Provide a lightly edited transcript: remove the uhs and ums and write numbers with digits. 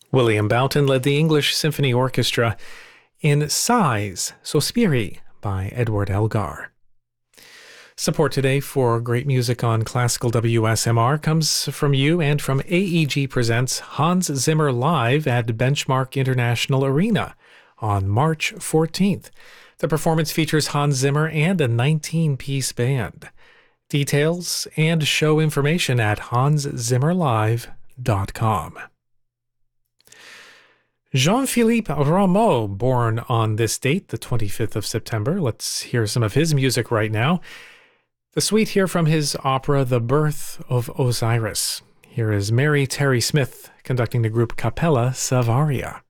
William Boughton led the English Symphony Orchestra in Sighs, Sospiri by Edward Elgar. Support today for great music on Classical WSMR comes from you and from AEG Presents Hans Zimmer Live at Benchmark International Arena on March 14th. The performance features Hans Zimmer and a 19-piece band. Details and show information at hanszimmerlive.com. Jean-Philippe Rameau, born on this date, the 25th of September. Let's hear some of his music right now. The suite here from his opera The Birth of Osiris. Here is Mary Terry Smith conducting the group Capella Savaria.